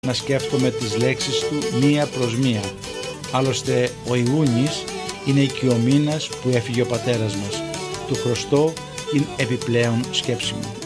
να σκέφτομαι τις λέξεις του μία προς μία. Άλλωστε ο Ιούνις είναι και ο μήνας που έφυγε ο πατέρας μας. Του χρωστώ την επιπλέον σκέψη μου.